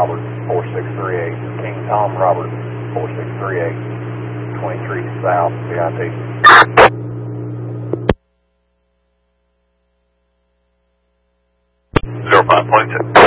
Robert, 4638. King Tom Robert, 4638. 23 South, CIT. 05.2.